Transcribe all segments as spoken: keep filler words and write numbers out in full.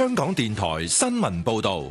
香港電台新聞報道。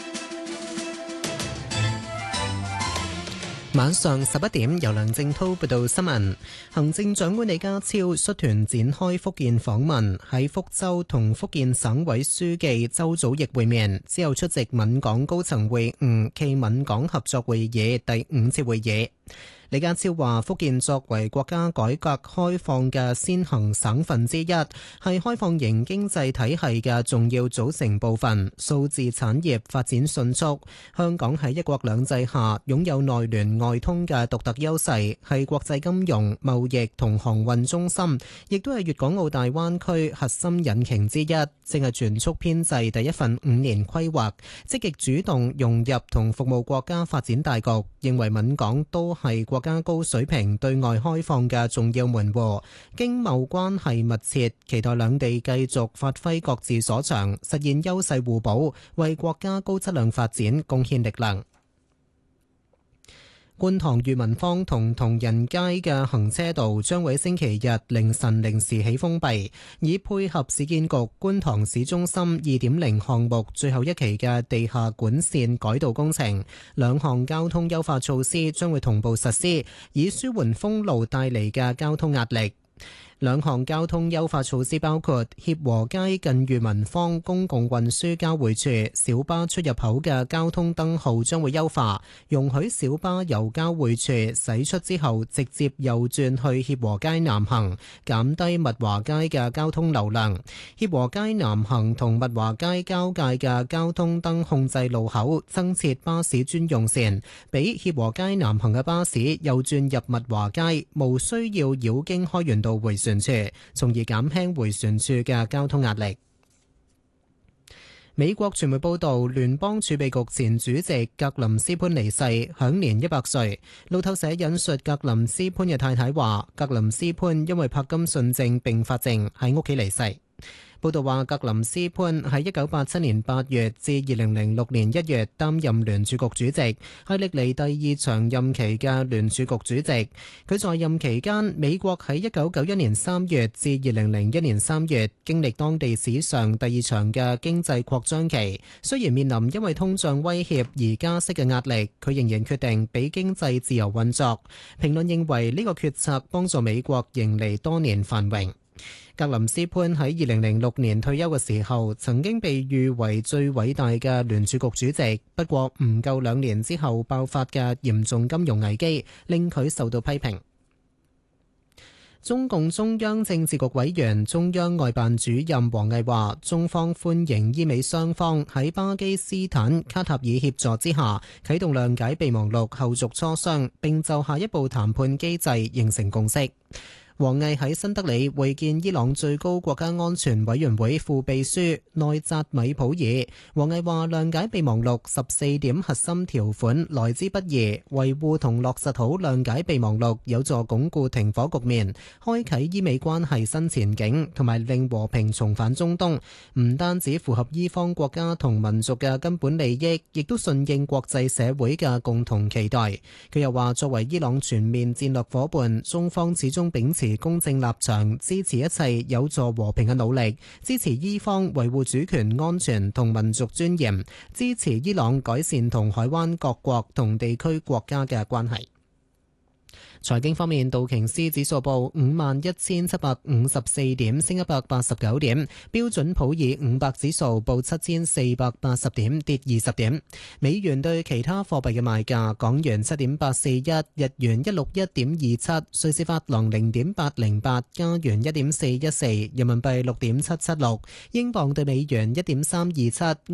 晚上十一點，由梁正滔報道新聞。行政長官李家超率團展開福建訪問，喺福州同福建省委書記周祖義會面，之後出席閩港高層會晤暨閩港合作會議第五次會議。李家超話：福建作為國家改革開放嘅先行省份之一，係開放型經濟體系嘅重要組成部分，數字產業發展迅速。香港喺一國兩制下擁有內聯外通嘅獨特優勢，係國際金融、貿易同航運中心，亦都係粵港澳大灣區核心引擎之一。正係全速編製第一份五年規劃，積極主動融入同服務國家發展大局，認為閩港都係國家高水平對外開放嘅重要門戶，經貿關係密切，期待兩地繼續發揮各自所長，實現優勢互補，為國家高質量發展貢獻力量。觀塘裕民坊同同仁街嘅行車道將會星期日凌晨零時起封閉，以配合市建局觀塘市中心二點零項目最後一期嘅地下管線改道工程。兩項交通優化措施將會同步實施，以舒緩封路帶嚟嘅交通壓力。兩項交通優化措施包括協和街近裕民坊公共運輸交匯處小巴出入口嘅交通燈號將會優化，容許小巴由交匯處駛出之後直接右轉去協和街南行，減低物華街嘅交通流量。協和街南行同物華街交界嘅交通燈控制路口增設巴士專用線，俾協和街南行嘅巴士右轉入物華街，無需要繞經開源道回旋處，從而減輕回旋處嘅交通壓力。美國傳媒報道，聯邦儲備局前主席格林斯潘離世，享年一百歲。路透社引述格林斯潘嘅太太話，格林斯潘因為柏金遜症併發症喺屋企離世。報道話，格林斯潘喺一九八七年八月至二零零六年一月擔任聯儲局主席，係歷嚟第二長任期嘅聯儲局主席。佢在任期間，美國喺一九九一年三月至二零零一年三月經歷當地史上第二長嘅經濟擴張期。雖然面臨因為通脹威脅而加息嘅壓力，佢仍然決定俾經濟自由運作。評論認為呢個決策幫助美國迎嚟多年繁榮。格林斯潘喺二零零六年退休嘅時候，曾經被譽為最偉大嘅聯儲局主席。不過唔夠兩年之後爆發嘅嚴重金融危機，令佢受到批評。中共中央政治局委員、中央外辦主任王毅話，中方歡迎伊美雙方喺巴基斯坦卡塔爾協助之下，啟動諒解備忘錄後續磋商，並就下一步談判機制形成共識。王毅喺新德里會見伊朗最高國家安全委員會副秘書內扎米普爾。王毅話，諒解備忘錄十四點核心條款來之不易，維護同落實好諒解備忘錄有助鞏固停火局面，開啟伊美關係新前景，同埋令和平重返中東。唔單止符合伊方國家同民族嘅根本利益，亦都順應國際社會嘅共同期待。佢又話，作為伊朗全面戰略夥伴，中方始終秉持公正立場，支持一切有助和平嘅努力，支持伊方維護主權安全同民族尊嚴，支持伊朗改善同海灣各國同地區國家嘅關係。財經方面，道瓊斯指數報五萬一千七百五十四點，升一百八十九點；標準普爾五百指數報七千四百八十點，跌二十點。美元對其他貨幣嘅賣價：港元七點八四一，日元一六一點二七，瑞士法郎零點八零八，加元一點四一四，人民幣六點七七六，英鎊對美元一點三二七。